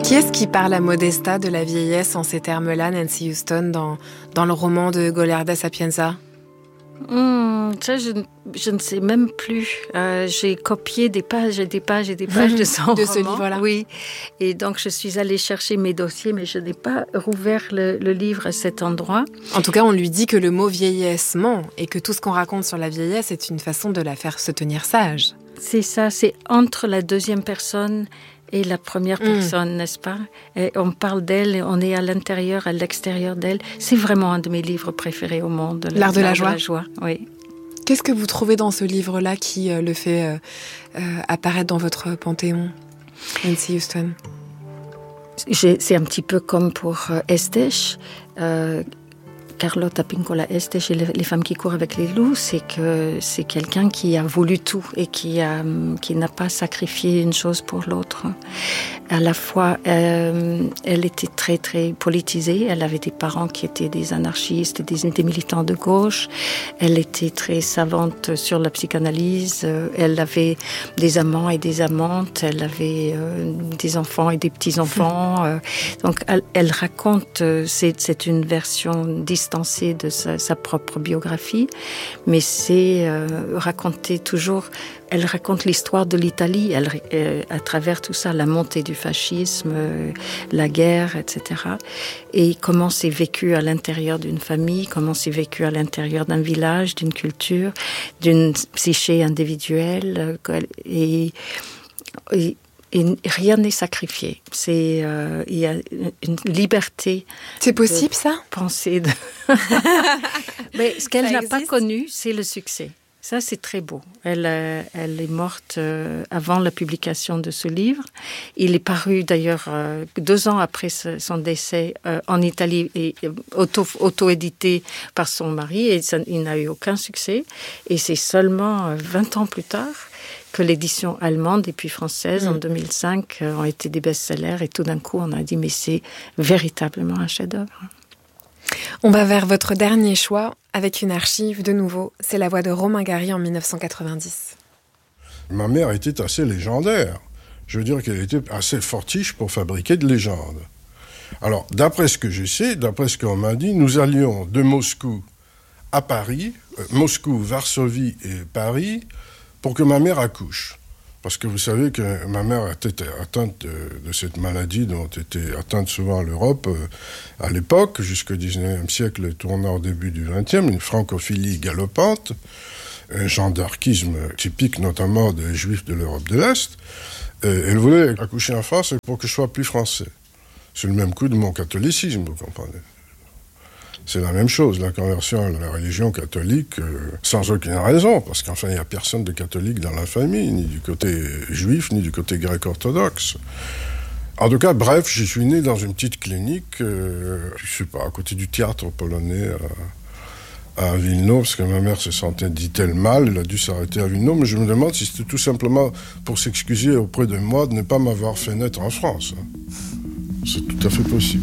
Qui est-ce qui parle à Modesta de la vieillesse en ces termes-là, Nancy Huston, dans le roman de Golarda Sapienza? Ça, je ne sais même plus. J'ai copié des pages et des pages et des pages de son roman. Ce livre-là. Oui. Et donc, je suis allée chercher mes dossiers, mais je n'ai pas rouvert le livre à cet endroit. En tout cas, on lui dit que le mot vieillesse ment et que tout ce qu'on raconte sur la vieillesse est une façon de la faire se tenir sage. C'est ça, c'est entre la deuxième personne et la première personne, n'est-ce pas? Et on parle d'elle, et on est à l'intérieur, à l'extérieur d'elle. C'est vraiment un de mes livres préférés au monde. L'art de la joie. Oui. Qu'est-ce que vous trouvez dans ce livre-là qui le fait apparaître dans votre panthéon, Nancy Huston? C'est un petit peu comme pour Estés. Carlota Pincola Estés et les femmes qui courent avec les loups, c'est que c'est quelqu'un qui a voulu tout et qui n'a pas sacrifié une chose pour l'autre. À la fois, elle était très très politisée. Elle avait des parents qui étaient des anarchistes, des militants de gauche. Elle était très savante sur la psychanalyse. Elle avait des amants et des amantes. Elle avait des enfants et des petits-enfants. Donc, elle raconte, c'est une version distancée de sa propre biographie, mais c'est raconter toujours. Elle raconte l'histoire de l'Italie, à travers tout ça, la montée du fascisme, la guerre, etc. Et comment c'est vécu à l'intérieur d'une famille, comment c'est vécu à l'intérieur d'un village, d'une culture, d'une psyché individuelle, et rien n'est sacrifié. Il y a une liberté. C'est possible, ça? Penser de... Mais ce qu'elle n'a pas connu, c'est le succès. Ça, c'est très beau. Elle est morte avant la publication de ce livre. Il est paru d'ailleurs 2 ans après son décès en Italie et auto-édité par son mari. Et il n'a eu aucun succès. Et c'est seulement 20 ans plus tard que l'édition allemande et puis française en 2005 ont été des best-sellers. Et tout d'un coup, on a dit, mais c'est véritablement un chef-d'œuvre. On va vers votre dernier choix avec une archive de nouveau. C'est La Voix de Romain Gary en 1990. Ma mère était assez légendaire. Je veux dire qu'elle était assez fortiche pour fabriquer de légendes. Alors, d'après ce que je sais, d'après ce qu'on m'a dit, nous allions de Moscou à Paris, Moscou, Varsovie et Paris, pour que ma mère accouche. Parce que vous savez que ma mère était atteinte de cette maladie dont était atteinte souvent l'Europe à l'époque, jusqu'au 19e siècle, tournant au début du 20e, une francophilie galopante, un gendarchisme typique notamment des Juifs de l'Europe de l'Est. Elle voulait accoucher en France pour que je sois plus français. C'est le même coup de mon catholicisme, vous comprenez. C'est la même chose, la conversion à la religion catholique, sans aucune raison, parce qu'enfin, il n'y a personne de catholique dans la famille, ni du côté juif, ni du côté grec-orthodoxe. En tout cas, bref, je suis né dans une petite clinique, je sais pas, à côté du théâtre polonais, à Wilno, parce que ma mère se sentait, dit-elle, mal, elle a dû s'arrêter à Wilno, mais je me demande si c'était tout simplement pour s'excuser auprès de moi de ne pas m'avoir fait naître en France. C'est tout à fait possible.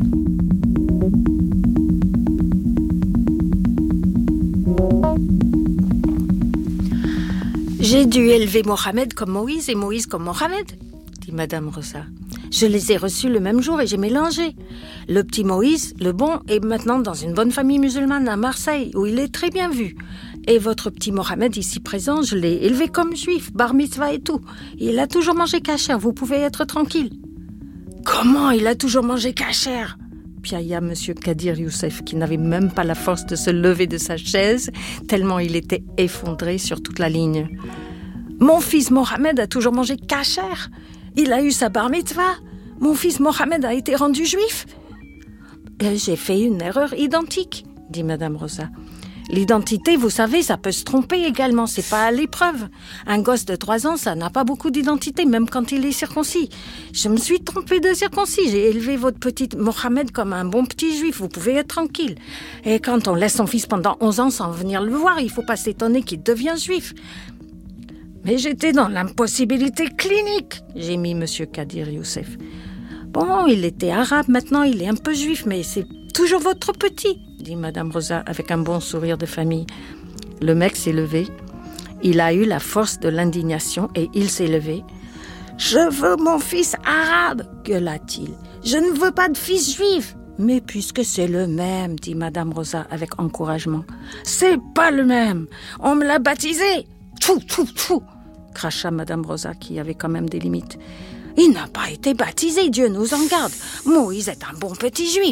J'ai dû élever Mohamed comme Moïse et Moïse comme Mohamed, dit Madame Rosa. Je les ai reçus le même jour et j'ai mélangé. Le petit Moïse, le bon, est maintenant dans une bonne famille musulmane à Marseille, où il est très bien vu. Et votre petit Mohamed, ici présent, je l'ai élevé comme juif, bar mitzvah et tout. Il a toujours mangé kasher, vous pouvez être tranquille. Comment il a toujours mangé kasher ? Piailla Monsieur Kadir Youssef, qui n'avait même pas la force de se lever de sa chaise, tellement il était effondré sur toute la ligne. Mon fils Mohamed a toujours mangé kasher. Il a eu sa bar mitzvah. Mon fils Mohamed a été rendu juif. J'ai fait une erreur identique, dit Madame Rosa. L'identité, vous savez, ça peut se tromper également, c'est pas à l'épreuve. Un gosse de 3 ans, ça n'a pas beaucoup d'identité, même quand il est circoncis. Je me suis trompée de circoncis, j'ai élevé votre petit Mohamed comme un bon petit juif, vous pouvez être tranquille. Et quand on laisse son fils pendant 11 ans sans venir le voir, il faut pas s'étonner qu'il devient juif. Mais j'étais dans l'impossibilité clinique, j'ai mis Monsieur Kadir Youssef. Bon, il était arabe, maintenant il est un peu juif, mais c'est toujours votre petit, dit Madame Rosa avec un bon sourire de famille. Le mec s'est levé. Il a eu la force de l'indignation et il s'est levé. « Je veux mon fils arabe !» gueula-t-il. « Je ne veux pas de fils juif !» « Mais puisque c'est le même, dit Madame Rosa avec encouragement. « C'est pas le même. On me l'a baptisé. » Tchou, tchou, tchou, cracha Madame Rosa qui avait quand même des limites. « Il n'a pas été baptisé, Dieu nous en garde. Moïse est un bon petit juif. »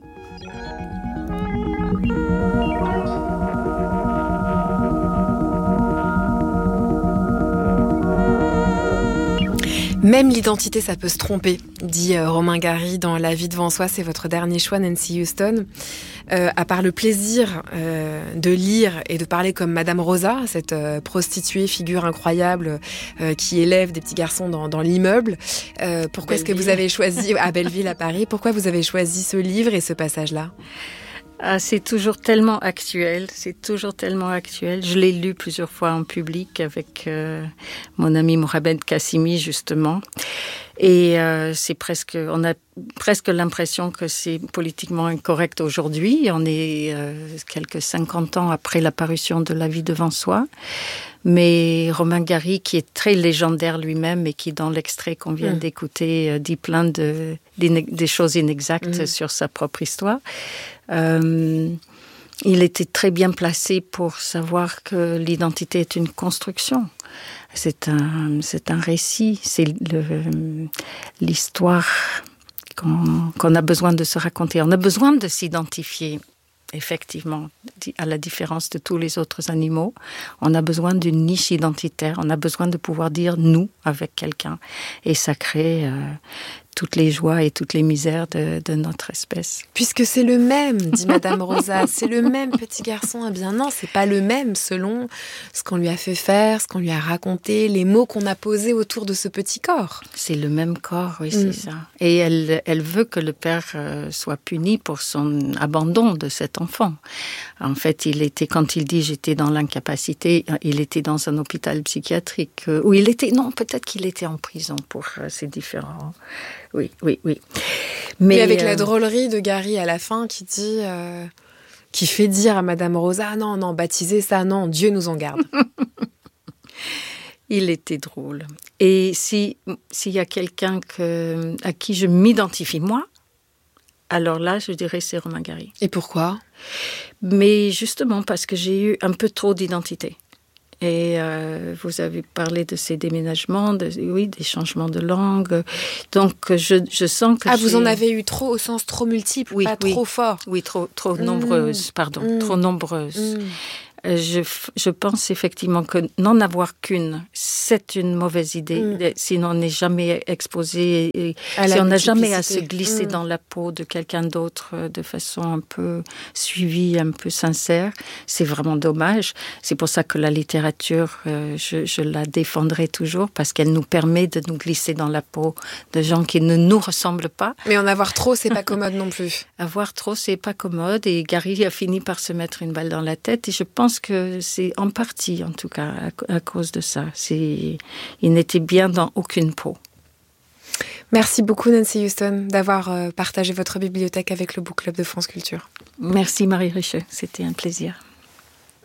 Même l'identité, ça peut se tromper, dit Romain Gary dans La vie devant soi. C'est votre dernier choix, Nancy Houston. À part le plaisir de lire et de parler comme Madame Rosa, cette prostituée figure incroyable qui élève des petits garçons dans l'immeuble, pourquoi est-ce que vous avez choisi, à Belleville, à Paris, pourquoi vous avez choisi ce livre et ce passage-là ? Ah, c'est toujours tellement actuel, Je l'ai lu plusieurs fois en public avec mon ami Mohamed Kassimi, justement. Et on a presque l'impression que c'est politiquement incorrect aujourd'hui. On est quelques 50 ans après la parution de La vie devant soi. Mais Romain Gary, qui est très légendaire lui-même et qui, dans l'extrait qu'on vient d'écouter, dit plein des choses inexactes sur sa propre histoire, il était très bien placé pour savoir que l'identité est une construction. C'est un récit, c'est l'histoire qu'on a besoin de se raconter. On a besoin de s'identifier. Effectivement, à la différence de tous les autres animaux, on a besoin d'une niche identitaire, on a besoin de pouvoir dire « nous » avec quelqu'un. Et ça crée toutes les joies et toutes les misères de notre espèce. Puisque c'est le même, dit Madame Rosa, c'est le même petit garçon. Eh bien non, c'est pas le même selon ce qu'on lui a fait faire, ce qu'on lui a raconté, les mots qu'on a posés autour de ce petit corps. C'est le même corps, oui, c'est ça. Et elle veut que le père soit puni pour son abandon de cet enfant. En fait, quand il dit « j'étais dans l'incapacité », il était dans un hôpital psychiatrique où peut-être qu'il était en prison pour ces différents... Oui. Mais avec la drôlerie de Gary à la fin qui dit, qui fait dire à Madame Rosa, non, baptiser ça, non, Dieu nous en garde. Il était drôle. Et s'il y a quelqu'un à qui je m'identifie, moi, alors là, je dirais c'est Romain Gary. Et pourquoi ? Mais justement parce que j'ai eu un peu trop d'identité. Et vous avez parlé de ces déménagements, des changements de langue. Donc, je sens que vous en avez eu trop au sens trop multiple, pas trop fort. Oui, trop nombreuses, trop nombreuses. Je pense effectivement que n'en avoir qu'une, c'est une mauvaise idée. Sinon, on n'est jamais exposé. Si on n'a jamais à se glisser dans la peau de quelqu'un d'autre de façon un peu suivie, un peu sincère, c'est vraiment dommage. C'est pour ça que la littérature, je la défendrai toujours, parce qu'elle nous permet de nous glisser dans la peau de gens qui ne nous ressemblent pas. Mais en avoir trop, c'est pas commode non plus. Avoir trop, c'est pas commode. Et Gary a fini par se mettre une balle dans la tête. Et je pense que c'est en partie, en tout cas, à cause de ça. Il n'était bien dans aucune peau. Merci beaucoup, Nancy Houston, d'avoir partagé votre bibliothèque avec le Book Club de France Culture. Merci, Marie Richeux. C'était un plaisir.